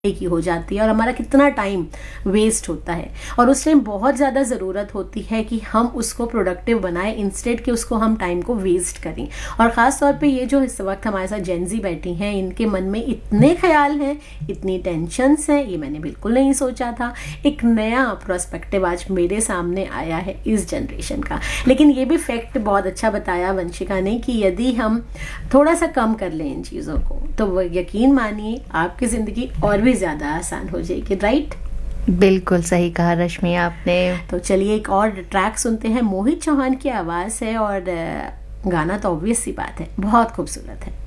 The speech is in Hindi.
की हो जाती है और हमारा कितना टाइम वेस्ट होता है, और उस टाइम बहुत ज़्यादा ज़रूरत होती है कि हम उसको प्रोडक्टिव बनाएं इंस्टेड कि उसको हम टाइम को वेस्ट करें। और ख़ास तौर पे ये जो इस वक्त हमारे साथ जेनजी बैठी हैं, इनके मन में इतने ख्याल हैं, इतनी टेंशन्स हैं, ये मैंने बिल्कुल नहीं सोचा था। एक नया प्रोस्पेक्टिव आज मेरे सामने आया है इस जनरेशन का। लेकिन ये भी फैक्ट बहुत अच्छा बताया वंशिका ने कि यदि हम थोड़ा सा कम कर लें इन चीज़ों को, तो यकीन मानिए आपकी ज़िंदगी और भी ज्यादा आसान हो जाएगी। राइट, बिल्कुल सही कहा रश्मि आपने। तो चलिए एक और ट्रैक सुनते हैं। मोहित चौहान की आवाज है और गाना तो ऑब्वियस सी बात है बहुत खूबसूरत है।